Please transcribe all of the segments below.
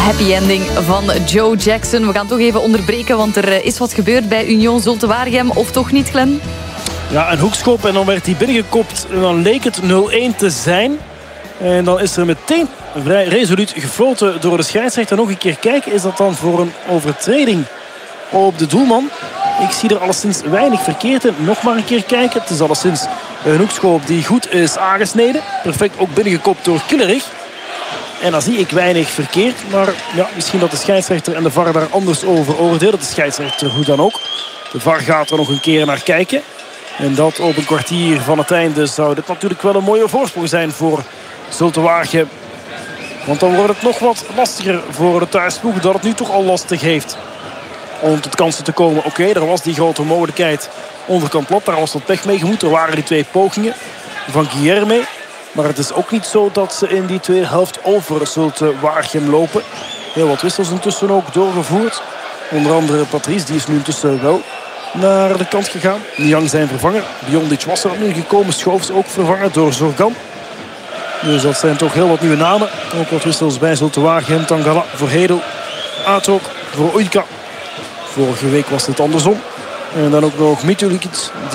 Happy ending van Joe Jackson. We gaan toch even onderbreken, want er is wat gebeurd bij Union Zulte-Waregem. Of toch niet, Glenn? Ja, een hoekschop en dan werd hij binnengekopt. En dan leek het 0-1 te zijn. En dan is er meteen vrij resoluut gefloten door de scheidsrechter. Nog een keer kijken, is dat dan voor een overtreding op de doelman? Ik zie er alleszins weinig verkeerd in. Nog maar een keer kijken. Het is alleszins een hoekschop die goed is aangesneden. Perfect ook binnengekopt door Killerich. En dan zie ik weinig verkeerd. Maar ja, misschien dat de scheidsrechter en de VAR daar anders over oordelen. De scheidsrechter hoe dan ook. De VAR gaat er nog een keer naar kijken. En dat op een kwartier van het einde zou dit natuurlijk wel een mooie voorsprong zijn voor Zulte-Waregem. Want dan wordt het nog wat lastiger voor de thuisploeg. Dat het nu toch al lastig heeft om tot kansen te komen. Oké, er was die grote mogelijkheid onderkant plat. Daar was wat pech mee gemoed. Er waren die 2 pogingen van Guilherme. Maar het is ook niet zo dat ze in die tweede helft over Zulte-Waregem lopen. Heel wat wissels intussen ook doorgevoerd. Onder andere Patrice, die is nu intussen wel naar de kant gegaan. Niang zijn vervanger. Biondic was er nu gekomen. Schoofs ook vervangen door Zorgan. Dus dat zijn toch heel wat nieuwe namen. Ook wat wissels bij Zulte-Waregem. Tangala voor Hedel. Atok voor Ujka. Vorige week was het andersom. En dan ook nog Mitulic,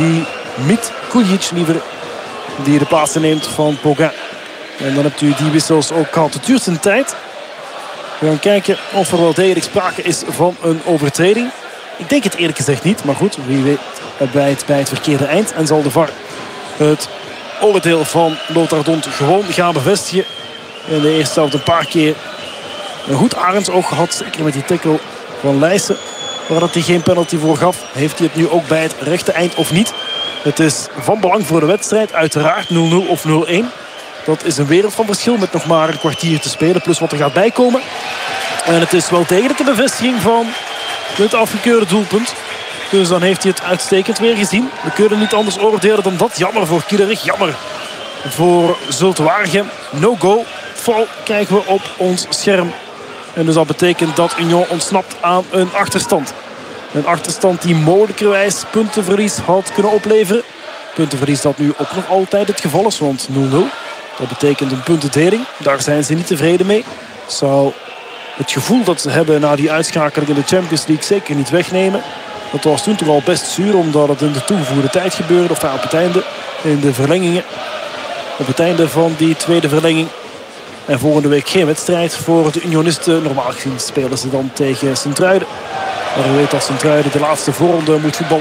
die de plaatsen neemt van Pogain. En dan hebt u die wissels ook gehad. Het duurt zijn tijd. We gaan kijken of er wel degelijk sprake is van een overtreding. Ik denk het eerlijk gezegd niet. Maar goed, wie weet bij het verkeerde eind. En zal de VAR het oordeel van Lothar Dont gewoon gaan bevestigen. In de eerste helft een paar keer een goed arendsoog gehad. Zeker met die tackle van Leijsen. Waar dat hij geen penalty voor gaf. Heeft hij het nu ook bij het rechte eind of niet? Het is van belang voor de wedstrijd. Uiteraard 0-0 of 0-1. Dat is een wereld van verschil met nog maar een kwartier te spelen. Plus wat er gaat bijkomen. En het is wel degelijk de bevestiging van het afgekeurde doelpunt. Dus dan heeft hij het uitstekend weer gezien. We kunnen niet anders oordelen dan dat. Jammer voor Killerich. Jammer voor Zulte-Waregem. No go. Val krijgen we op ons scherm. En dus dat betekent dat Union ontsnapt aan een achterstand. Een achterstand die mogelijkerwijs puntenverlies had kunnen opleveren. Puntenverlies dat nu ook nog altijd het geval is. Want 0-0. Dat betekent een puntendeling. Daar zijn ze niet tevreden mee. Zou het gevoel dat ze hebben na die uitschakeling in de Champions League zeker niet wegnemen. Dat was toen toch al best zuur. Omdat het in de toegevoegde tijd gebeurde. Of op het einde. In de verlengingen. Op het einde van die tweede verlenging. En volgende week geen wedstrijd voor de Unionisten. Normaal gezien spelen ze dan tegen Sint-Truiden. Maar u weet dat Sint-Truiden de laatste voorronde moet voetballen